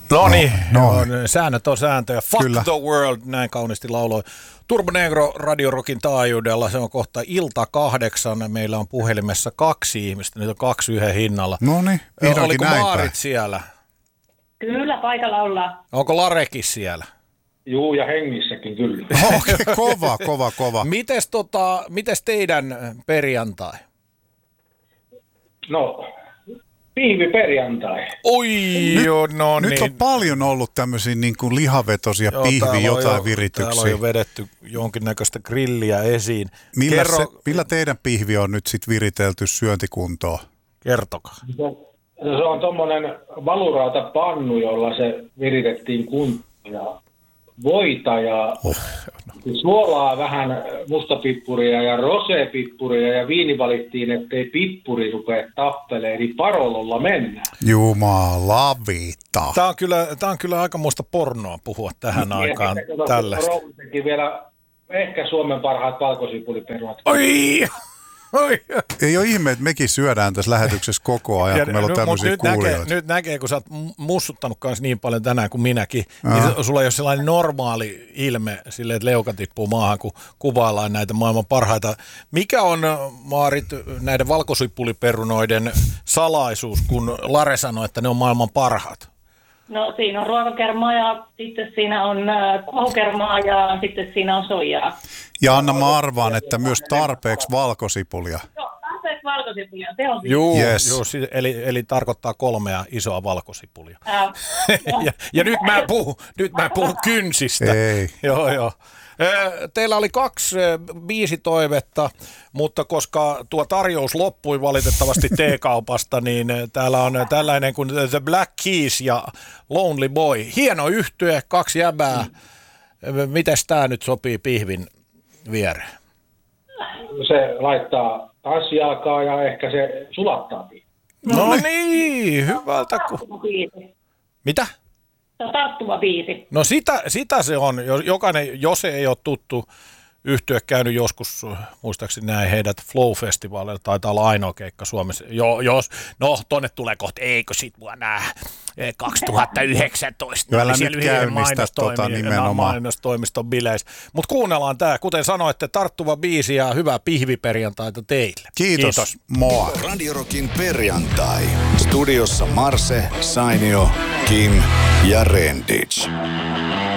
No niin, säännöt on sääntöjä. Fuck Kyllä. the world, näin kauniisti lauloi. Turbo Negro Radio Rockin taajuudella, se on kohta 7:00. Meillä on puhelimessa 2 ihmistä, nyt on 2 yhden hinnalla. No niin, vihdoinkin Oliko näin Maarit päin. siellä? Kyllä, paikalla ollaan. Onko Larekin siellä? Juu, ja hengissäkin kyllä. Okei, kova. Mites teidän perjantai? No, pihviperjantai. Nyt on paljon ollut tämmöisiä niin kuin lihavetosia virityksiä. Täällä on jo vedetty jonkinnäköistä grilliä esiin. Millä teidän pihvi on nyt sitten viritelty syöntikuntoon? Kertokaa. Se on tommonen valurautapannu, jolla se viritettiin kuntoon ja voita ja suolaa vähän mustapippuria ja rosepippuria ja viini valittiin, ettei pippuri rupea tappeleen, eli parololla mennään. Jumalavita. Tää on kyllä aikamoista pornoa puhua tähän aikaan tällaista. Vielä ehkä Suomen parhaat valkosipuliperunat. Oi! Ei ole ihme, että mekin syödään tässä lähetyksessä koko ajan, kun meillä on tämmöisiä kuulijoita. Nyt näkee, kun sä oot mussuttanut kanssa niin paljon tänään kuin minäkin, niin sulla ei ole sellainen normaali ilme silleen, että leuka tippuu maahan, kun kuvaillaan näitä maailman parhaita. Mikä on, Maarit, näiden valkosipuliperunoiden salaisuus, kun Lare sanoi, että ne on maailman parhaat? No siinä on ruokakermaa ja sitten siinä on kohukermaa ja sitten siinä on soijaa. Ja Anna, mä arvaan, että myös tarpeeksi valkosipulia. Joo, tarpeeksi valkosipulia, se on Joo, yes. eli tarkoittaa 3 isoa valkosipulia. Ja nyt mä puhun kynsistä. Ei. Joo. Teillä oli 2 biisitoivetta, mutta koska tuo tarjous loppui valitettavasti T-kaupasta, niin täällä on tällainen kuin The Black Keys ja Lonely Boy. Hieno yhtye, 2 jäbää. Mites tää nyt sopii pihvin viereen? Se laittaa tanssijalkaa ja ehkä se sulattaa. No niin, hyvältä. Mitä? Se on tarttuva biisi. No sitä se on. Jokainen, jos ei ole tuttu yhtye, käynyt joskus, muistaakseni näin heidät Flow-festivaaleilla, taitaa olla ainoa keikka Suomessa. Tonne tulee kohta, eikö sit vuonna 2019. Älä nyt käynnistä nimenomaan mainostoimiston bileissä. Mutta kuunnellaan tää, kuten sanoitte, tarttuva biisi ja hyvää pihviperjantaita teille. Kiitos. Moi. Radio Rockin perjantai. Studiossa Marse, Sainio, Kim ja Renditch.